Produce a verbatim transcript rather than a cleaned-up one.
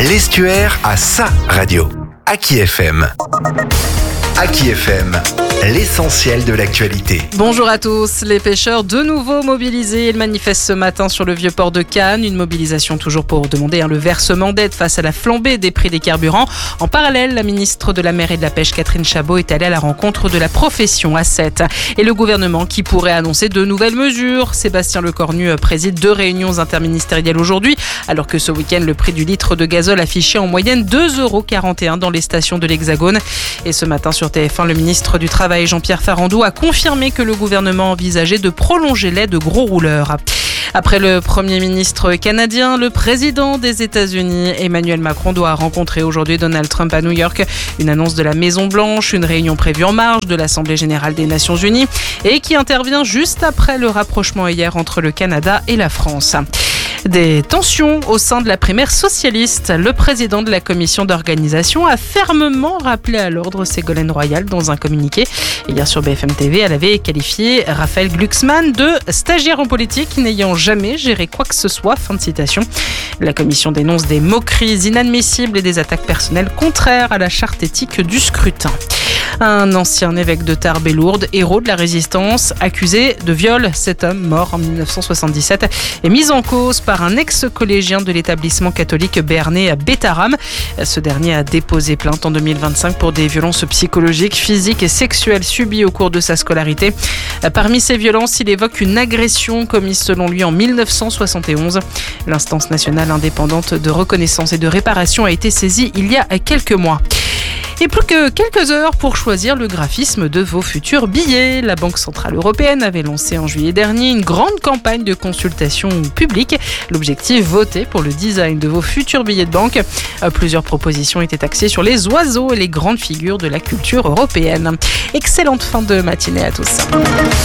L'Estuaire a sa radio. Aki F M. Aki F M, l'essentiel de l'actualité. Bonjour à tous. Les pêcheurs de nouveau mobilisés. Ils manifestent ce matin sur le vieux port de Cannes. Une mobilisation toujours pour demander hein, le versement d'aide face à la flambée des prix des carburants. En parallèle, la ministre de la Mer et de la Pêche, Catherine Chabot, est allée à la rencontre de la profession A sept. Et le gouvernement qui pourrait annoncer de nouvelles mesures. Sébastien Lecornu préside deux réunions interministérielles aujourd'hui, alors que ce week-end, le prix du litre de gazole affichait en moyenne deux euros quarante et un dans les stations de l'Hexagone. Et ce matin, sur T F un, le ministre du Travail, Jean-Pierre Farandou, a confirmé que le gouvernement envisageait de prolonger l'aide de gros rouleurs. Après le Premier ministre canadien, le président des États-Unis, Emmanuel Macron, doit rencontrer aujourd'hui Donald Trump à New York. Une annonce de la Maison-Blanche, une réunion prévue en marge de l'Assemblée générale des Nations unies et qui intervient juste après le rapprochement hier entre le Canada et la France. Des tensions au sein de la primaire socialiste. Le président de la commission d'organisation a fermement rappelé à l'ordre Ségolène Royal dans un communiqué. Hier sur B F M T V, elle avait qualifié Raphaël Glucksmann de stagiaire en politique n'ayant jamais géré quoi que ce soit. Fin de citation. La commission dénonce des moqueries inadmissibles et des attaques personnelles contraires à la charte éthique du scrutin. Un ancien évêque de Tarbes et Lourdes, héros de la résistance, accusé de viol. Cet homme, mort en dix-neuf cent soixante-dix-sept, est mis en cause par un ex-collégien de l'établissement catholique béarnais à Bétharram. Ce dernier a déposé plainte en deux mille vingt-cinq pour des violences psychologiques, physiques et sexuelles subies au cours de sa scolarité. Parmi ces violences, il évoque une agression commise selon lui en mille neuf cent soixante et onze. L'instance nationale indépendante de reconnaissance et de réparation a été saisie il y a quelques mois. Et plus que quelques heures pour choisir le graphisme de vos futurs billets. La Banque Centrale Européenne avait lancé en juillet dernier une grande campagne de consultation publique. L'objectif, voter pour le design de vos futurs billets de banque. Plusieurs propositions étaient axées sur les oiseaux et les grandes figures de la culture européenne. Excellente fin de matinée à tous.